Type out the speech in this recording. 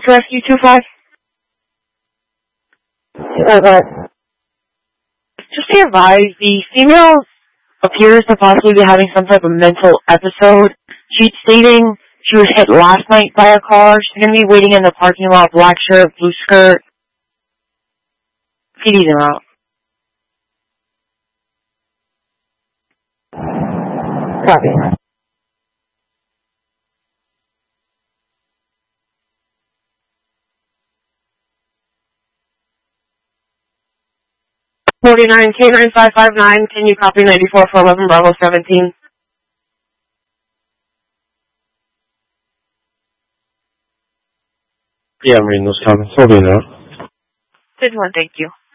to Rescue 25? Just to advise, the female appears to possibly be having some type of mental episode. She's stating she was hit last night by a car. She's going to be waiting in the parking lot, black shirt, blue skirt. PD's her out. Copy. 49 K9559, can you copy 94 for 11 Bravo 17? Yeah, I'm reading those comments. Hold on now. Good one, thank you.